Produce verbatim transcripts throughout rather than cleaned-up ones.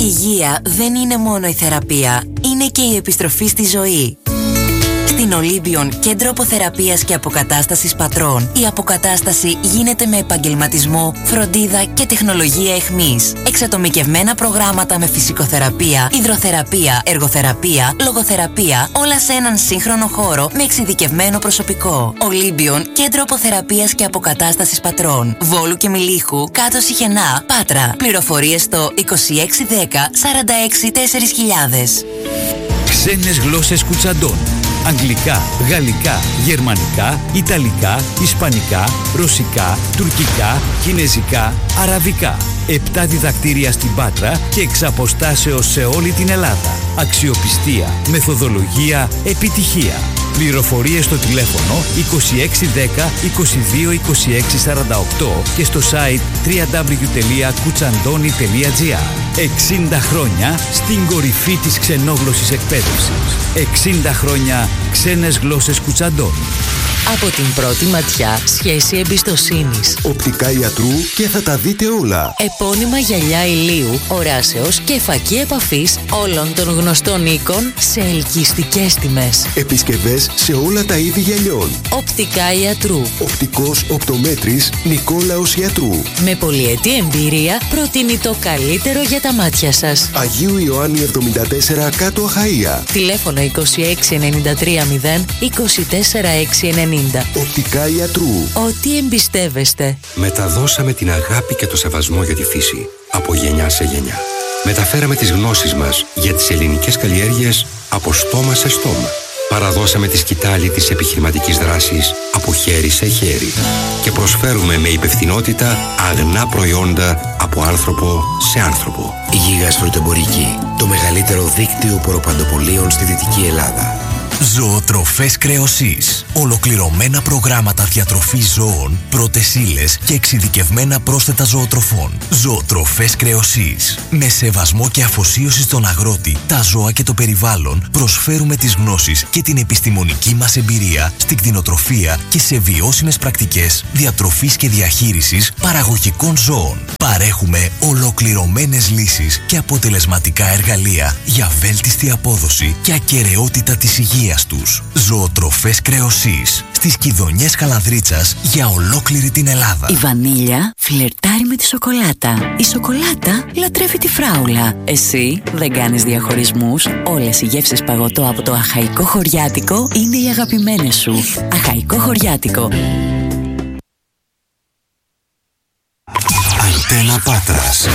υγεία δεν είναι μόνο η θεραπεία, είναι και η επιστροφή στη ζωή. Στην Olympion, κέντρο αποθεραπείας και αποκατάστασης πατρών, η αποκατάσταση γίνεται με επαγγελματισμό, φροντίδα και τεχνολογία εχμής. Εξατομικευμένα προγράμματα με φυσικοθεραπεία, υδροθεραπεία, εργοθεραπεία, λογοθεραπεία, όλα σε έναν σύγχρονο χώρο με εξειδικευμένο προσωπικό. Olympion, κέντρο αποθεραπείας και αποκατάστασης πατρών. Βόλου και Μιλίχου, κάτω Σιχενά, Πάτρα. Πληροφορίες στο είκοσι έξι δέκα σαράντα έξι τέσσερα χιλιάδες. Ξένες γλώσσες Κουτσαντών. Αγγλικά, γαλλικά, γερμανικά, ιταλικά, ισπανικά, ρωσικά, τουρκικά, κινεζικά, αραβικά. Επτά διδακτήρια στην Πάτρα και εξ αποστάσεως σε όλη την Ελλάδα. Αξιοπιστία, μεθοδολογία, επιτυχία. Πληροφορίες στο τηλέφωνο είκοσι έξι δέκα είκοσι δύο είκοσι έξι σαράντα οκτώ και στο site double-u double-u double-u τελεία κουτσαντώνη τελεία τζι άρ. εξήντα χρόνια στην κορυφή της ξενόγλωσσης εκπαίδευσης. εξήντα χρόνια ξένες γλώσσες Κουτσαντώνη. Από την πρώτη ματιά, σχέση εμπιστοσύνης. Οπτικά ιατρού και θα τα δείτε όλα. Επώνυμα γυαλιά ηλίου, οράσεως και φακή επαφής όλων των γνωστών οίκων σε ελκυστικές τιμές. Επισκευές σε όλα τα είδη γυαλιών. Οπτικά ιατρού. Οπτικός οπτομέτρης Νικόλαος Ιατρού. Με πολυετή εμπειρία προτείνει το καλύτερο για τα μάτια σας. Αγίου Ιωάννη εβδομήντα τέσσερα κάτω Αχαΐα. Τηλέφωνο είκοσι έξι ενενήντα τρία μηδέν είκοσι τέσσερα έξι ενενήντα. Οπτικά ιατρού. Ό,τι εμπιστεύεστε. Μεταδώσαμε την αγάπη και το σεβασμό για τη φύση από γενιά σε γενιά. Μεταφέραμε τις γνώσεις μας για τις ελληνικές καλλιέργειες από στόμα σε στόμα. Παραδώσαμε τη σκητάλη της επιχειρηματικής δράσης από χέρι σε χέρι. Και προσφέρουμε με υπευθυνότητα αγνά προϊόντα από άνθρωπο σε άνθρωπο. Η Γίγας Φρουτεμπορική, το μεγαλύτερο δίκτυο ποροπαντοπολίων στη Δυτική Ελλάδα. Ζωοτροφές Κρεοσής. Ολοκληρωμένα προγράμματα διατροφής ζώων, πρώτες ύλες και εξειδικευμένα πρόσθετα ζωοτροφών. Ζωοτροφές Κρεοσής. Με σεβασμό και αφοσίωση στον αγρότη, τα ζώα και το περιβάλλον, προσφέρουμε τις γνώσεις και την επιστημονική μας εμπειρία στην κτηνοτροφία και σε βιώσιμες πρακτικές διατροφής και διαχείρισης παραγωγικών ζώων. Παρέχουμε ολοκληρωμένες λύσεις και αποτελεσματικά εργαλεία για βέλτιστη απόδοση και ακεραιότητα της υγείας τους. Ζωοτροφές Κρεοσής. Στις Κιδωνιές Καλανδρίτσας για ολόκληρη την Ελλάδα. Η βανίλια φλερτάρει με τη σοκολάτα. Η σοκολάτα λατρεύει τη φράουλα. Εσύ δεν κάνεις διαχωρισμούς. Όλες οι γεύσεις παγωτό από το Αχαϊκό Χωριάτικο είναι οι αγαπημένες σου. Αχαϊκό Χωριάτικο. Αντένα Πάτρας.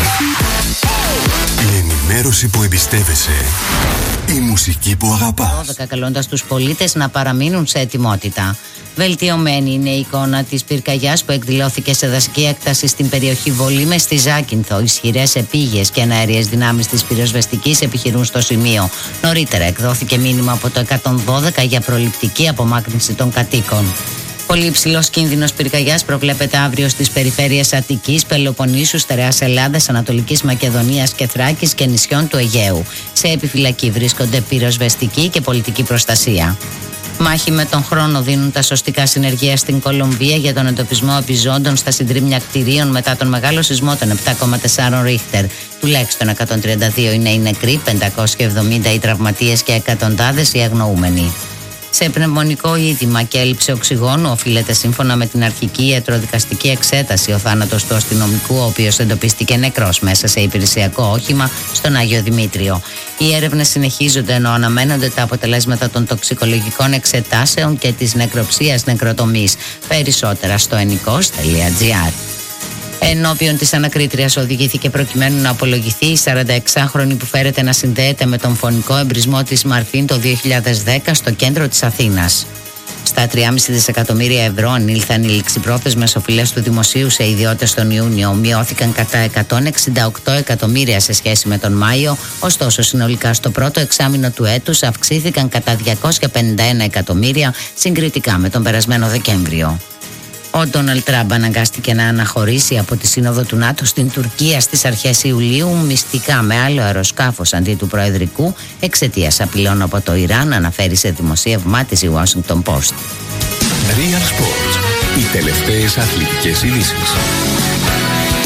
Η ενημέρωση που εμπιστεύεσαι. Η μουσική που αγαπάς. δώδεκα καλώντας τους πολίτες να παραμείνουν σε ετοιμότητα. Βελτιωμένη είναι η εικόνα της πυρκαγιάς που εκδηλώθηκε σε δασική έκταση στην περιοχή Βολήμε στη Ζάκυνθο. Ισχυρές επίγειες και εναέριες δυνάμεις της πυροσβεστικής επιχειρούν στο σημείο. Νωρίτερα εκδόθηκε μήνυμα από το εκατόν δώδεκα για προληπτική απομάκρυνση των κατοίκων. Πολύ υψηλός κίνδυνος πυρκαγιάς προβλέπεται αύριο στις περιφέρειες Αττικής, Πελοποννήσου, Στερεάς Ελλάδας, Ανατολικής Μακεδονίας και Θράκης και νησιών του Αιγαίου. Σε επιφυλακή βρίσκονται πυροσβεστική και πολιτική προστασία. Μάχη με τον χρόνο δίνουν τα σωστικά συνεργεία στην Κολομβία για τον εντοπισμό επιζώντων στα συντρίμμια κτηρίων μετά τον μεγάλο σεισμό των επτά κόμμα τέσσερα Ρίχτερ. Τουλάχιστον εκατόν τριάντα δύο είναι οι νεκροί, πεντακόσιοι εβδομήντα οι τραυματίες και εκατοντάδες οι αγνοούμενοι. Σε πνευμονικό είδημα και έλλειψη οξυγόνου οφείλεται σύμφωνα με την αρχική ιατροδικαστική εξέταση ο θάνατος του αστυνομικού, ο οποίος εντοπίστηκε νεκρός μέσα σε υπηρεσιακό όχημα στον Άγιο Δημήτριο. Οι έρευνες συνεχίζονται ενώ αναμένονται τα αποτελέσματα των τοξικολογικών εξετάσεων και της νεκροψίας νεκροτομής. Περισσότερα στο ενικός τελεία τζι άρ. Ενώπιον της ανακρίτριας οδηγήθηκε προκειμένου να απολογηθεί η σαρανταεξάχρονη που φέρεται να συνδέεται με τον φωνικό εμπρισμό της Μαρφίν το δύο χιλιάδες δέκα στο κέντρο της Αθήνας. Στα τρία κόμμα πέντε δισεκατομμύρια ευρώ ανήλθαν οι ληξιπρόθεσμες οφειλές του δημοσίου σε ιδιώτες τον Ιούνιο, μειώθηκαν κατά εκατόν εξήντα οκτώ εκατομμύρια σε σχέση με τον Μάιο, ωστόσο συνολικά στο πρώτο εξάμηνο του έτους αυξήθηκαν κατά διακόσια πενήντα ένα εκατομμύρια συγκριτικά με τον περασμένο Δεκέμβριο. Ο Ντόναλντ Τραμπ αναγκάστηκε να αναχωρήσει από τη Σύνοδο του ΝΑΤΟ στην Τουρκία στις αρχές Ιουλίου μυστικά με άλλο αεροσκάφος αντί του προεδρικού εξαιτίας απειλών από το Ιράν, αναφέρει σε δημοσίευμά της η Washington Post. Real Sports. Οι τελευταίες αθλητικές ειδήσεις.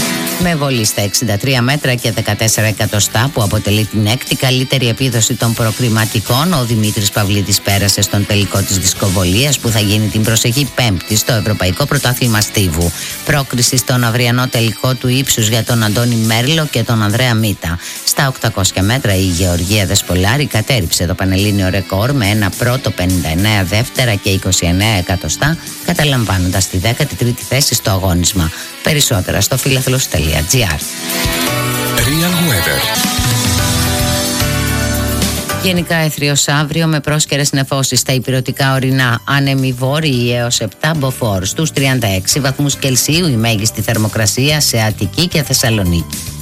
Με βολή στα εξήντα τρία μέτρα και δεκατέσσερα εκατοστά, που αποτελεί την έκτη καλύτερη επίδοση των προκριματικών, ο Δημήτρης Παυλίδης πέρασε στον τελικό της δισκοβολίας που θα γίνει την προσεχή Πέμπτη στο Ευρωπαϊκό Πρωτάθλημα Στίβου. Πρόκριση στον αυριανό τελικό του ύψους για τον Αντώνη Μέρλο και τον Ανδρέα Μίτα. Στα οκτακόσια μέτρα η Γεωργία Δεσπολάρη κατέρριψε το πανελλήνιο ρεκόρ με ένα πρώτο πενήντα εννέα δεύτερα και είκοσι εννέα εκατοστά, καταλαμβάνοντας τη δέκατη τρίτη θέση στο αγώνισμα. Περισσότερα στο φίλαθλος τελεία τζι άρ. Real Weather. Γενικά αιθριος αύριο με πρόσκαιρες νεφώσεις στα ηπειρωτικά ορεινά, άνεμοι βόρειοι έως επτά μποφόρ, στους τριάντα έξι βαθμούς Κελσίου η μέγιστη θερμοκρασία σε Αττική και Θεσσαλονίκη.